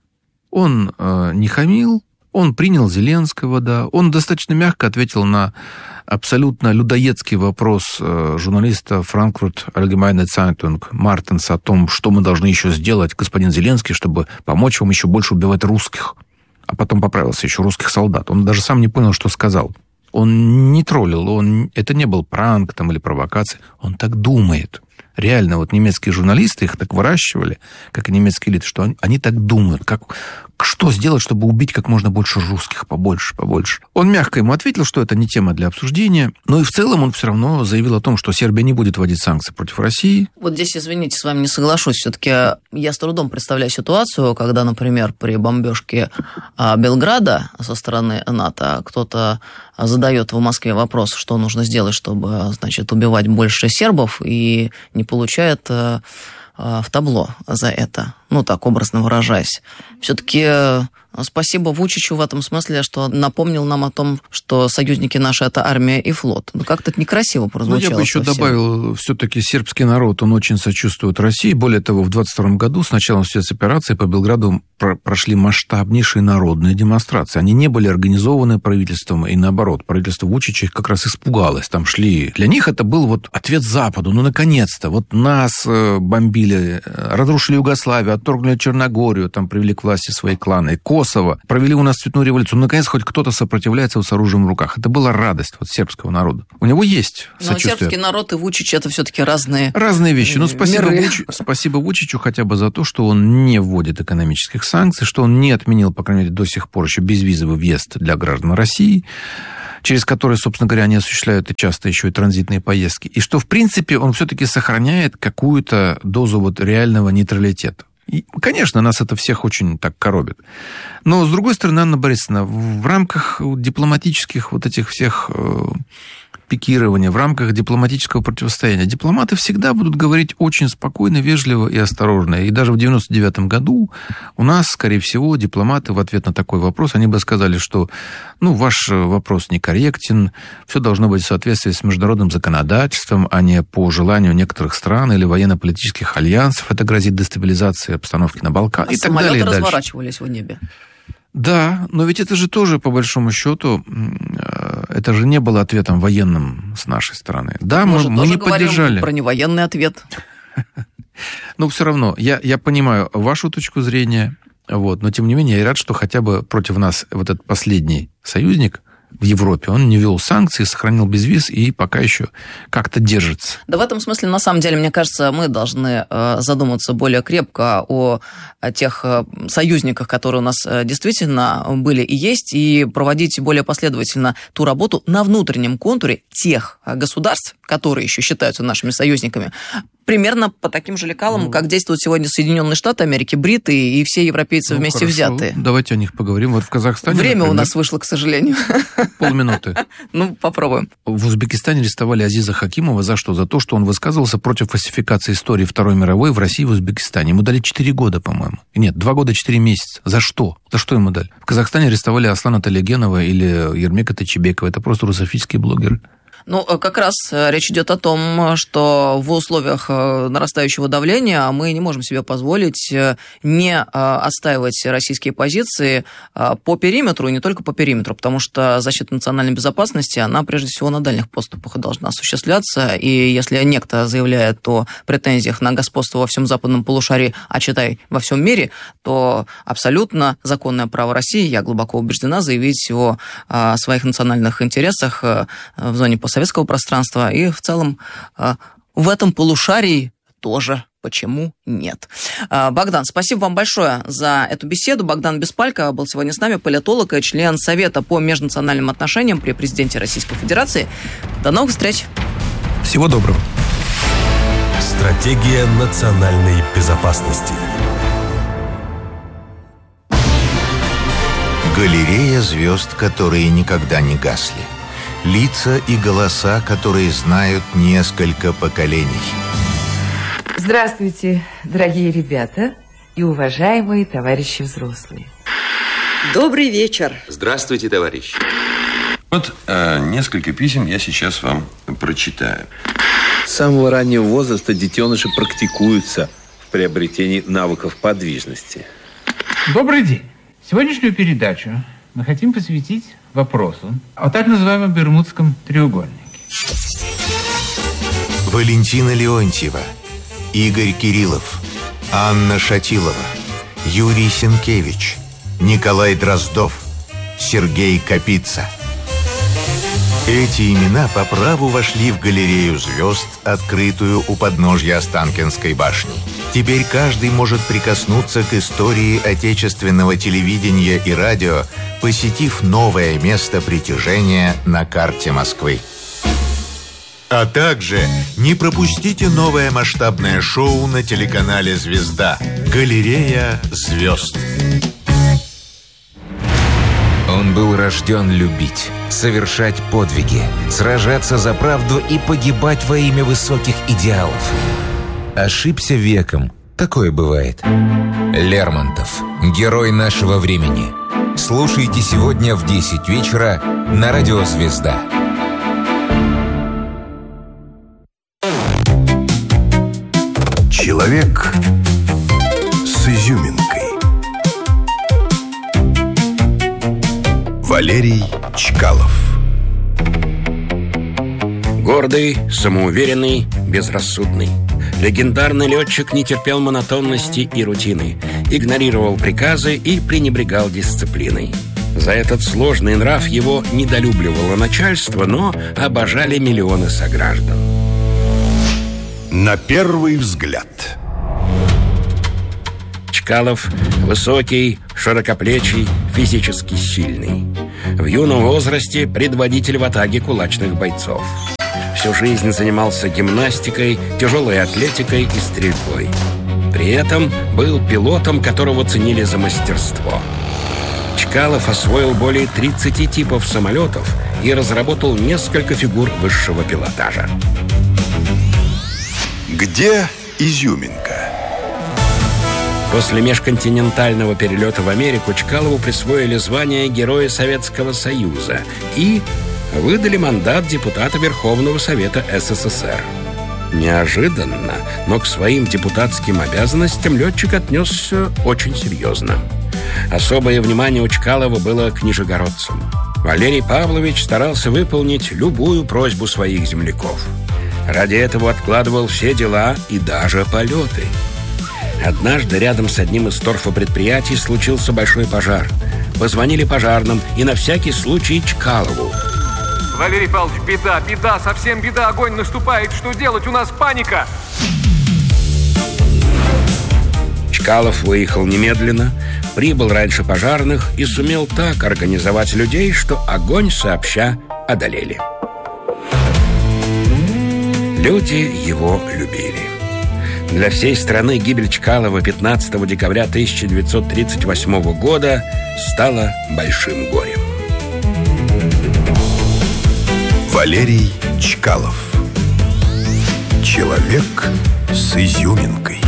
Speaker 3: он не хамил, он принял Зеленского, да, он достаточно мягко ответил на абсолютно людоедский вопрос журналиста Frankfurt Allgemeine Zeitung Мартенса о том, что мы должны еще сделать, господин Зеленский, чтобы помочь вам еще больше убивать русских. А потом поправился еще русских солдат. Он даже сам не понял, что сказал. Он не троллил, это не был пранк там, или провокация. Он так думает. Реально, вот немецкие журналисты их так выращивали, как и немецкие элиты, что они так думают, что сделать, чтобы убить как можно больше русских, побольше. Он мягко ему ответил, что это не тема для обсуждения, но и в целом он все равно заявил о том, что Сербия не будет вводить санкции против России.
Speaker 2: Вот здесь, извините, с вами не соглашусь. Все-таки я с трудом представляю ситуацию, когда, например, при бомбежке Белграда со стороны НАТО кто-то задает в Москве вопрос, что нужно сделать, чтобы, значит, убивать больше сербов, и не получает в табло за это, ну так образно выражаясь. Все-таки спасибо Вучичу в этом смысле, что напомнил нам о том, что союзники наши – это армия и флот. Ну, как-то это некрасиво прозвучало.
Speaker 3: Я бы еще добавил, все-таки сербский народ, он очень сочувствует России. Более того, в 22 году с началом спецоперации по Белграду прошли масштабнейшие народные демонстрации. Они не были организованы правительством, и наоборот, правительство Вучича их как раз испугалось. Там шли. Для них это был вот ответ Западу. Ну, наконец-то. Вот нас бомбили, разрушили Югославию, отторгнули Черногорию, там привели к власти свои кланы. Косово. Провели у нас цветную революцию. Наконец, хоть кто-то сопротивляется с оружием в руках. Это была радость вот сербского народа. У него есть сочувствие.
Speaker 2: Но сербский народ и Вучич – это все-таки разные
Speaker 3: вещи. Ну, спасибо Вучичу хотя бы за то, что он не вводит экономических санкций, что он не отменил, по крайней мере, до сих пор еще безвизовый въезд для граждан России, через которые, собственно говоря, они осуществляют и часто еще и транзитные поездки. И что, в принципе, он все-таки сохраняет какую-то дозу вот реального нейтралитета. И, конечно, нас это всех очень так коробит. Но, с другой стороны, Анна Борисовна, в рамках дипломатических вот этих всех пикирования, в рамках дипломатического противостояния, дипломаты всегда будут говорить очень спокойно, вежливо и осторожно. И даже в 1999 году у нас, скорее всего, дипломаты в ответ на такой вопрос, они бы сказали, что ваш вопрос некорректен, все должно быть в соответствии с международным законодательством, а не по желанию некоторых стран или военно-политических альянсов. Это грозит дестабилизацией обстановки на Балканах и так далее.
Speaker 2: Самолеты разворачивались в небе.
Speaker 3: Да, но ведь это же тоже, по большому счету, это же не было ответом военным с нашей стороны. Да, мы не поддержали.
Speaker 2: Про невоенный ответ.
Speaker 3: Но все равно, я понимаю вашу точку зрения, но тем не менее я рад, что хотя бы против нас вот этот последний союзник в Европе, он не ввел санкции, сохранил безвиз и пока еще как-то держится.
Speaker 2: Да в этом смысле, на самом деле, мне кажется, мы должны задуматься более крепко о тех союзниках, которые у нас действительно были и есть, и проводить более последовательно ту работу на внутреннем контуре тех государств, которые еще считаются нашими союзниками, примерно по таким же лекалам, как действуют сегодня Соединенные Штаты Америки, бриты и все европейцы вместе взятые.
Speaker 3: Давайте о них поговорим. Вот в Казахстане...
Speaker 2: Время у нас вышло, к сожалению.
Speaker 3: Полминуты.
Speaker 2: Попробуем.
Speaker 3: В Узбекистане арестовали Азиза Хакимова за что? За то, что он высказывался против фальсификации истории Второй мировой в России и в Узбекистане. Ему дали 4 года, по-моему. Нет, 2 года 4 месяца. За что? За что ему дали? В Казахстане арестовали Аслана Талегенова или Ермека Тайчебекова. Это просто русофильские блогеры.
Speaker 2: Как раз речь идет о том, что в условиях нарастающего давления мы не можем себе позволить не отстаивать российские позиции по периметру, и не только по периметру, потому что защита национальной безопасности, она прежде всего на дальних поступах должна осуществляться, и если некто заявляет о претензиях на господство во всем западном полушарии, а читай во всем мире, то абсолютно законное право России, я глубоко убеждена, заявить о своих национальных интересах в зоне постсоветского пространства и в целом в этом полушарии тоже. Почему нет? Богдан, спасибо вам большое за эту беседу. Богдан Беспалько был сегодня с нами, политолог и член Совета по межнациональным отношениям при президенте Российской Федерации. До новых встреч.
Speaker 3: Всего доброго.
Speaker 1: Стратегия национальной безопасности.
Speaker 10: Галерея звезд, которые никогда не гасли. Лица и голоса, которые знают несколько поколений.
Speaker 11: Здравствуйте, дорогие ребята и уважаемые товарищи взрослые.
Speaker 12: Добрый вечер.
Speaker 13: Здравствуйте, товарищи.
Speaker 14: Вот несколько писем я сейчас вам прочитаю.
Speaker 15: С самого раннего возраста детеныши практикуются в приобретении навыков подвижности.
Speaker 16: Добрый день. Сегодняшнюю передачу мы хотим посвятить вопросу о так называемом Бермудском треугольнике.
Speaker 10: Валентина Леонтьева, Игорь Кириллов, Анна Шатилова, Юрий Сенкевич, Николай Дроздов, Сергей Капица. Эти имена по праву вошли в галерею звезд, открытую у подножья Останкинской башни. Теперь каждый может прикоснуться к истории отечественного телевидения и радио, посетив новое место притяжения на карте Москвы. А также не пропустите новое масштабное шоу на телеканале «Звезда» «Галерея звезд».
Speaker 17: Он был рожден любить, совершать подвиги, сражаться за правду и погибать во имя высоких идеалов. Ошибся веком. Такое бывает. Лермонтов. Герой нашего времени. Слушайте сегодня в 10 вечера на радио «Звезда».
Speaker 7: Человек с изюминкой. Валерий Чкалов.
Speaker 18: Гордый, самоуверенный, безрассудный. Легендарный летчик не терпел монотонности и рутины, игнорировал приказы и пренебрегал дисциплиной. За этот сложный нрав его недолюбливало начальство, но обожали миллионы сограждан.
Speaker 7: На первый взгляд.
Speaker 18: Чкалов высокий, широкоплечий, физически сильный. В юном возрасте предводитель в атаге кулачных бойцов. Всю жизнь занимался гимнастикой, тяжелой атлетикой и стрельбой. При этом был пилотом, которого ценили за мастерство. Чкалов освоил более 30 типов самолетов и разработал несколько фигур высшего пилотажа.
Speaker 7: Где изюминка?
Speaker 18: После межконтинентального перелета в Америку Чкалову присвоили звание Героя Советского Союза и выдали мандат депутата Верховного Совета СССР. Неожиданно, но к своим депутатским обязанностям летчик отнесся очень серьезно. Особое внимание у Чкалова было к нижегородцам. Валерий Павлович старался выполнить любую просьбу своих земляков. Ради этого откладывал все дела и даже полеты. Однажды рядом с одним из торфопредприятий случился большой пожар. Позвонили пожарным и на всякий случай Чкалову.
Speaker 13: Валерий Павлович, беда, совсем беда, огонь наступает. Что делать? У нас паника.
Speaker 18: Чкалов выехал немедленно, прибыл раньше пожарных и сумел так организовать людей, что огонь сообща одолели. Люди его любили. Для всей страны гибель Чкалова 15 декабря 1938 года стала большим горем.
Speaker 7: Валерий Чкалов. Человек с изюминкой.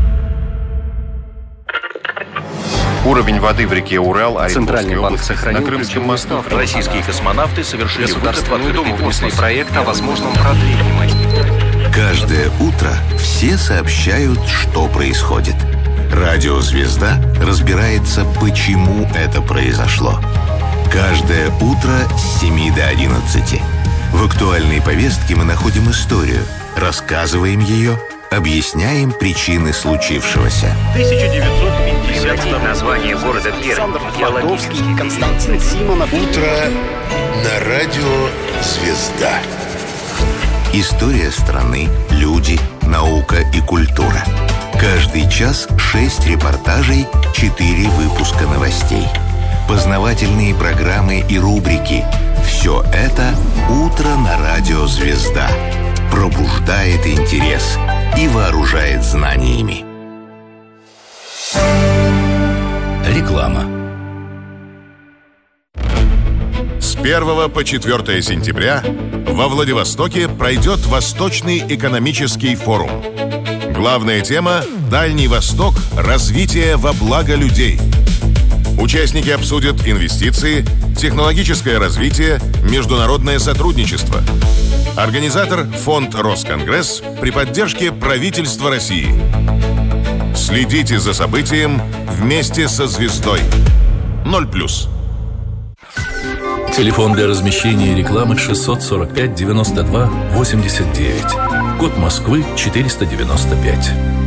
Speaker 19: Уровень воды в реке Урал,
Speaker 20: Центральный банк сохранил
Speaker 19: на Крымском мосту.
Speaker 20: Российские космонавты совершили государственную думу после проекта о возможном продлении.
Speaker 10: Каждое утро все сообщают, что происходит. Радио «Звезда» разбирается, почему это произошло. Каждое утро с 7 до 11. В актуальной повестке мы находим историю, рассказываем ее, объясняем причины случившегося.
Speaker 20: 1950 название города Пермь. Геологический. Константин Симонов.
Speaker 7: Утро на радио «Звезда».
Speaker 10: История страны, люди, наука и культура. Каждый час 6 репортажей, 4 выпуска новостей. Познавательные программы и рубрики. Все это «Утро на радио «Звезда». Пробуждает интерес и вооружает знаниями.
Speaker 7: Реклама. С 1 по 4 сентября во Владивостоке пройдет Восточный экономический форум. Главная тема – Дальний Восток, развитие во благо людей. Участники обсудят инвестиции, технологическое развитие, международное сотрудничество. Организатор – фонд «Росконгресс» при поддержке правительства России. Следите за событием вместе со «Звездой». 0+.
Speaker 21: Телефон для размещения рекламы 645 92 89. Код Москвы 495.